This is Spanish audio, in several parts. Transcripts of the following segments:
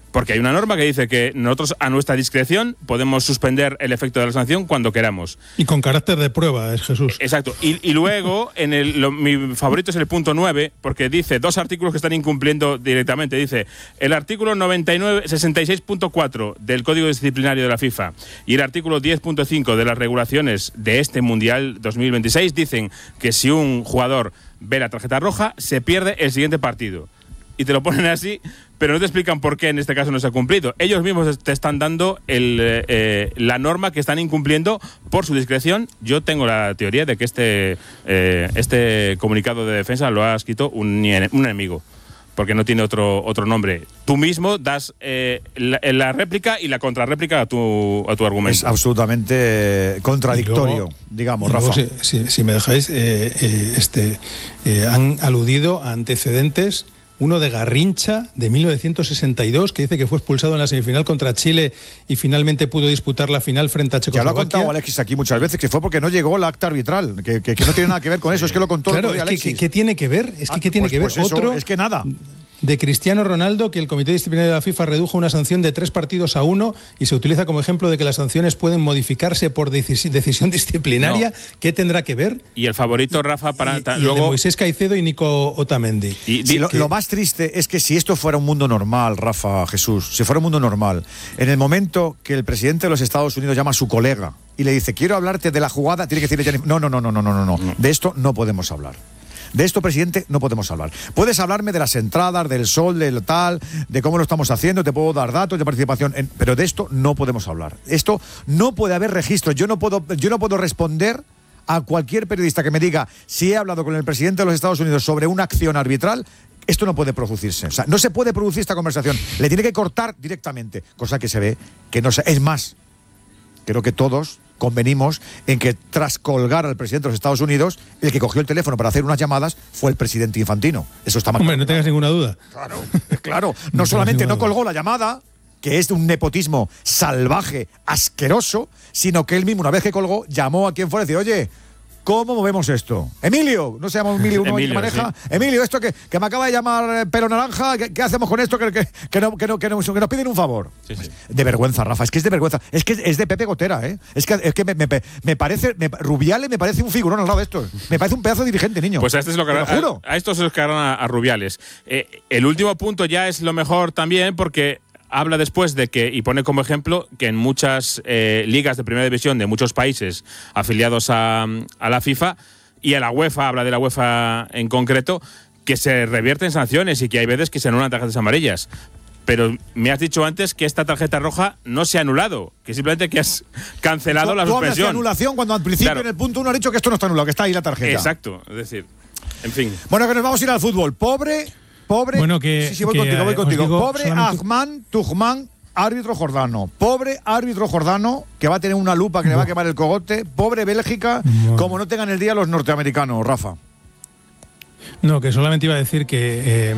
Porque hay una norma que dice que nosotros a nuestra discreción podemos suspender el efecto de la sanción cuando queramos. Y con carácter de prueba, es Jesús. Exacto. Y luego, mi favorito es el punto 9, porque dice dos artículos que están incumpliendo directamente. Dice, el artículo 66.4 del Código Disciplinario de la FIFA y el artículo 10.5 de las regulaciones de este Mundial 2026 dicen que si un jugador ve la tarjeta roja, se pierde el siguiente partido. Y te lo ponen así, pero no te explican por qué en este caso no se ha cumplido. Ellos mismos te están dando la norma que están incumpliendo por su discreción. Yo tengo la teoría de que este comunicado de defensa lo ha escrito un enemigo, porque no tiene otro nombre. Tú mismo das la réplica y la contrarréplica a tu argumento. Es absolutamente contradictorio, luego, digamos, Rafa. Si me dejáis, han aludido a antecedentes. Uno de Garrincha, de 1962, que dice que fue expulsado en la semifinal contra Chile y finalmente pudo disputar la final frente a Checoslovaquia. Ya lo ha contado Alexis aquí muchas veces, que fue porque no llegó el acta arbitral, que no tiene nada que ver con eso, es que lo contó claro, Alexis. ¿Qué tiene que ver? ¿Qué tiene que ver? Eso, otro es que nada. De Cristiano Ronaldo, que el Comité Disciplinario de la FIFA redujo una sanción de 3 partidos a 1 y se utiliza como ejemplo de que las sanciones pueden modificarse por decisión disciplinaria. No. ¿Qué tendrá que ver? Y el favorito, Rafa, para luego de Moisés Caicedo y Nico Otamendi. Lo más triste es que si esto fuera un mundo normal, Rafa, Jesús, si fuera un mundo normal, en el momento que el presidente de los Estados Unidos llama a su colega y le dice, quiero hablarte de la jugada, tiene que decirle, no. De esto no podemos hablar. De esto, presidente, no podemos hablar. Puedes hablarme de las entradas, del sol, del tal, de cómo lo estamos haciendo, te puedo dar datos de participación, pero de esto no podemos hablar. Esto no puede haber registro. Yo no puedo responder a cualquier periodista que me diga si he hablado con el presidente de los Estados Unidos sobre una acción arbitral. Esto no puede producirse. O sea, no se puede producir esta conversación. Le tiene que cortar directamente, cosa que se ve que no se... Es más, creo que todos convenimos en que tras colgar al presidente de los Estados Unidos, el que cogió el teléfono para hacer unas llamadas fue el presidente Infantino. Eso está mal. Hombre, no tengas ninguna duda. Claro. No solamente no colgó la llamada, que es de un nepotismo salvaje, asqueroso, sino que él mismo, una vez que colgó, llamó a quien fuera y decía, oye, ¿cómo movemos esto? Emilio, no se llama Emilio, uno que maneja. Sí. Emilio, esto que me acaba de llamar Pelo Naranja, ¿qué hacemos con esto? Que nos piden un favor. Sí. De vergüenza, Rafa, es que es de vergüenza. Es que es de Pepe Gotera, ¿eh? Es que me parece, Rubiales me parece un figurón al lado de esto. Me parece un pedazo de dirigente, niño. Pues a estos se los cargan a Rubiales. El último punto ya es lo mejor también, porque habla después de que, y pone como ejemplo, que en muchas ligas de primera división de muchos países afiliados a la FIFA y a la UEFA, habla de la UEFA en concreto, que se revierten sanciones y que hay veces que se anulan tarjetas amarillas. Pero me has dicho antes que esta tarjeta roja no se ha anulado, que simplemente que has cancelado la suspensión. Tú hablas de anulación cuando al principio, claro, en el punto 1 ha dicho que esto no está anulado, que está ahí la tarjeta. Exacto, es decir, en fin. Bueno, que nos vamos a ir al fútbol. Pobre, bueno, voy contigo. Pobre Ahmad Tuhman, árbitro jordano. Pobre árbitro jordano, que va a tener una lupa que le va a quemar el cogote. Pobre Bélgica, como no tengan el día los norteamericanos, Rafa. No, que solamente iba a decir que...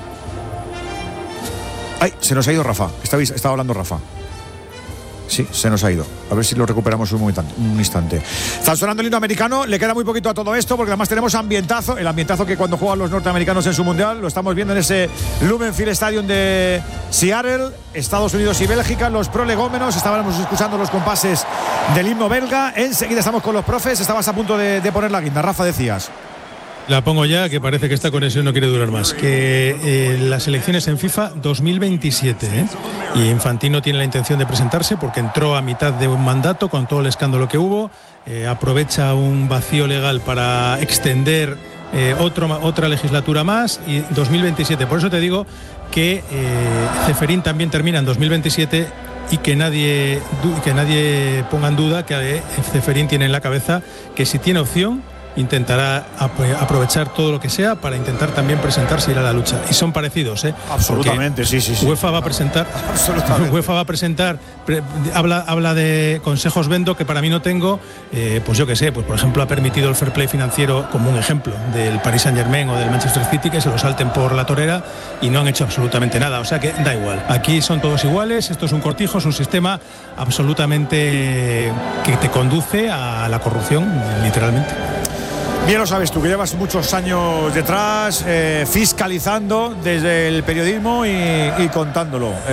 Ay, se nos ha ido Rafa. Estaba hablando Rafa. Sí, se nos ha ido. A ver si lo recuperamos un instante. Está sonando el himno americano. Le queda muy poquito a todo esto porque además tenemos ambientazo. El ambientazo que cuando juegan los norteamericanos en su mundial lo estamos viendo en ese Lumenfield Stadium de Seattle, Estados Unidos y Bélgica. Los prolegómenos. Estábamos escuchando los compases del himno belga. Enseguida estamos con los profes. Estabas a punto de poner la guinda. Rafa, decías. La pongo ya, que parece que esta conexión no quiere durar más. Que las elecciones en FIFA 2027, y Infantino tiene la intención de presentarse porque entró a mitad de un mandato con todo el escándalo que hubo, aprovecha un vacío legal para extender otra legislatura más, y 2027. Por eso te digo que Ceferín también termina en 2027 y que nadie ponga en duda que Ceferín tiene en la cabeza que si tiene opción intentará aprovechar todo lo que sea para intentar también presentarse y ir a la lucha. Y son parecidos, Absolutamente, porque sí. UEFA va a presentar. UEFA va a presentar. Habla de consejos vendo que para mí no tengo. Pues yo qué sé, pues por ejemplo ha permitido el fair play financiero, como un ejemplo, del Paris Saint-Germain o del Manchester City, que se lo salten por la torera y no han hecho absolutamente nada. O sea que da igual. Aquí son todos iguales. Esto es un cortijo, es un sistema absolutamente que te conduce a la corrupción, literalmente. Bien lo sabes tú, que llevas muchos años detrás, fiscalizando desde el periodismo y contándolo.